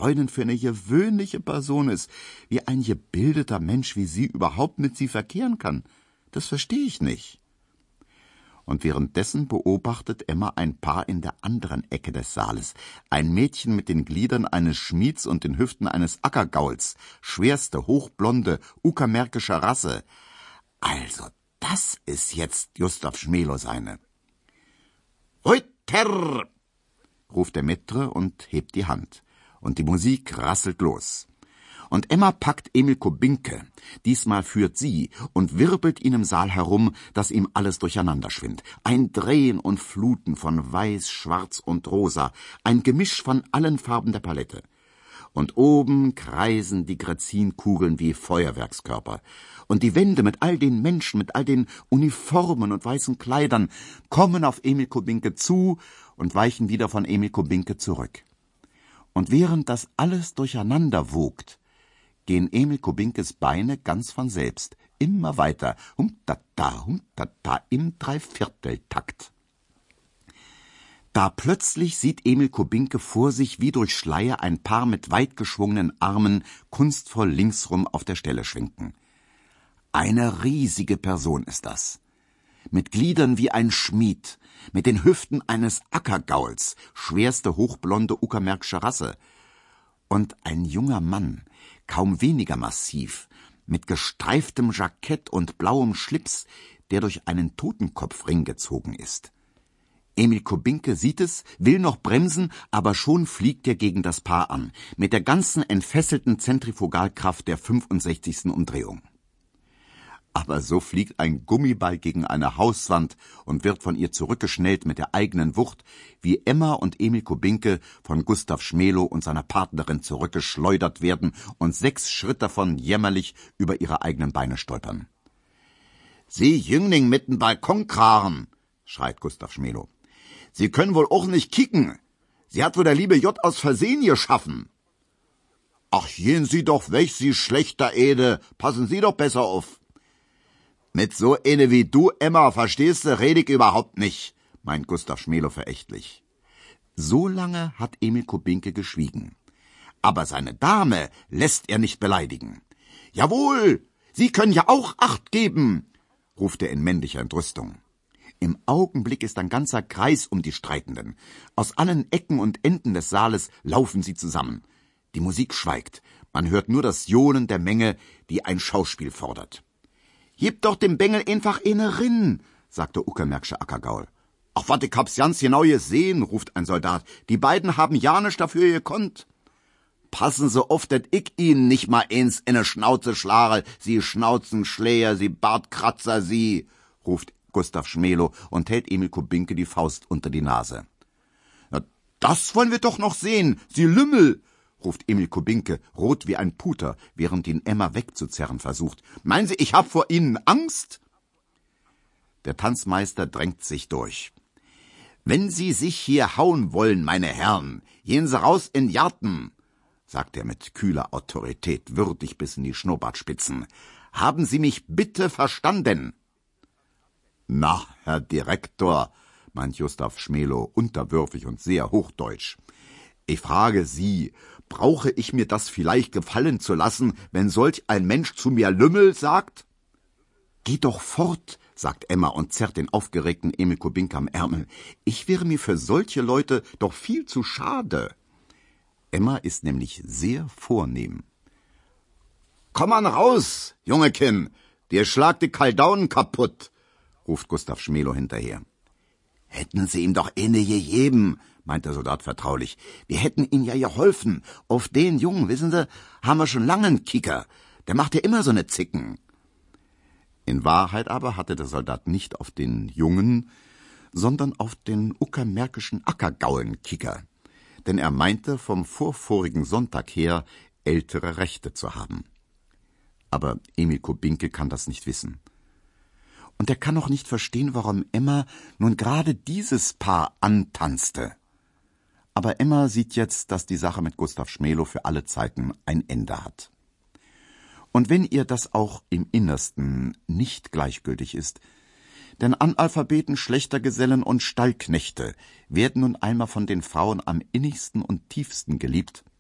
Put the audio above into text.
Freundin für eine gewöhnliche Person ist, wie ein gebildeter Mensch wie Sie überhaupt mit sie verkehren kann, das verstehe ich nicht. Und währenddessen beobachtet Emma ein Paar in der anderen Ecke des Saales. Ein Mädchen mit den Gliedern eines Schmieds und den Hüften eines Ackergauls, schwerste, hochblonde, uckermärkischer Rasse. Also, das ist jetzt Gustav Schmelow seine. »Reuter«, ruft der Maitre und hebt die Hand. Und die Musik rasselt los. Und Emma packt Emil Kubinke. Diesmal führt sie und wirbelt ihn im Saal herum, dass ihm alles durcheinander schwimmt. Ein Drehen und Fluten von Weiß, Schwarz und Rosa. Ein Gemisch von allen Farben der Palette. Und oben kreisen die Grazinkugeln wie Feuerwerkskörper. Und die Wände mit all den Menschen, mit all den Uniformen und weißen Kleidern kommen auf Emil Kubinke zu und weichen wieder von Emil Kubinke zurück. Und während das alles durcheinander wogt, gehen Emil Kubinkes Beine ganz von selbst, immer weiter, humtata, im Dreivierteltakt. Da plötzlich sieht Emil Kubinke vor sich wie durch Schleier ein Paar mit weit geschwungenen Armen kunstvoll linksrum auf der Stelle schwenken. Eine riesige Person ist das. Mit Gliedern wie ein Schmied, mit den Hüften eines Ackergauls, schwerste hochblonde uckermärkische Rasse. Und ein junger Mann, kaum weniger massiv, mit gestreiftem Jackett und blauem Schlips, der durch einen Totenkopfring gezogen ist. Emil Kubinke sieht es, will noch bremsen, aber schon fliegt er gegen das Paar an, mit der ganzen entfesselten Zentrifugalkraft der 65. Umdrehung. Aber so fliegt ein Gummiball gegen eine Hauswand und wird von ihr zurückgeschnellt mit der eigenen Wucht, wie Emma und Emil Kubinke von Gustav Schmelow und seiner Partnerin zurückgeschleudert werden und 6 Schritt davon jämmerlich über ihre eigenen Beine stolpern. »Sie Jüngling mit'n Balkonkragen«, schreit Gustav Schmelow. »Sie können wohl auch nicht kicken. Sie hat wohl der liebe J aus Versehen geschaffen.« »Ach, gehen Sie doch weg, Sie schlechter Ede. Passen Sie doch besser auf.« »Mit so eine wie du, Emma, verstehst du, rede ich überhaupt nicht«, meint Gustav Schmelow verächtlich. So lange hat Emil Kubinke geschwiegen. Aber seine Dame lässt er nicht beleidigen. »Jawohl, Sie können ja auch Acht geben«, ruft er in männlicher Entrüstung. Im Augenblick ist ein ganzer Kreis um die Streitenden. Aus allen Ecken und Enden des Saales laufen sie zusammen. Die Musik schweigt. Man hört nur das Johlen der Menge, die ein Schauspiel fordert. »Gib doch dem Bengel einfach eine rin«, sagt der uckermärkische Ackergaul. »Ach, wat, ich hab's ganz genau gesehen«, ruft ein Soldat. »Die beiden haben ja nicht dafür gekonnt.« »Passen Sie auf, dat ich Ihnen nicht mal eins in ne Schnauze schlage, Sie Schnauzenschläger, Sie Bartkratzer, Sie«, ruft Gustav Schmelow und hält Emil Kubinke die Faust unter die Nase. »Na, das wollen wir doch noch sehen, Sie Lümmel«, ruft Emil Kubinke, rot wie ein Puter, während ihn Emma wegzuzerren versucht. »Meinen Sie, ich hab vor Ihnen Angst?« Der Tanzmeister drängt sich durch. »Wenn Sie sich hier hauen wollen, meine Herren, gehen Sie raus in Jarten«, sagt er mit kühler Autorität, würdig bis in die Schnurrbartspitzen. »Haben Sie mich bitte verstanden?« »Na, Herr Direktor«, meint Gustav Schmelow unterwürfig und sehr hochdeutsch. »Ich frage Sie, brauche ich mir das vielleicht gefallen zu lassen, wenn solch ein Mensch zu mir Lümmel sagt?« »Geh doch fort«, sagt Emma und zerrt den aufgeregten Emil Kubinke am Ärmel. »Ich wäre mir für solche Leute doch viel zu schade.« Emma ist nämlich sehr vornehm. »Komm an raus, junge Kinn, dir schlag die Kaldaunen kaputt«, ruft Gustav Schmelow hinterher. »Hätten Sie ihm doch eine gegeben«, meint der Soldat vertraulich. »Wir hätten ihm ja geholfen. Auf den Jungen, wissen Sie, haben wir schon lange einen Kicker. Der macht ja immer so eine Zicken.« In Wahrheit aber hatte der Soldat nicht auf den Jungen, sondern auf den uckermärkischen Ackergaulen-Kicker. Denn er meinte vom vorvorigen Sonntag her ältere Rechte zu haben. Aber Emil Kubinke kann das nicht wissen. Und er kann auch nicht verstehen, warum Emma nun gerade dieses Paar antanzte. Aber Emma sieht jetzt, dass die Sache mit Gustav Schmelow für alle Zeiten ein Ende hat. Und wenn ihr das auch im Innersten nicht gleichgültig ist, denn Analphabeten, schlechter Gesellen und Stallknechte werden nun einmal von den Frauen am innigsten und tiefsten geliebt,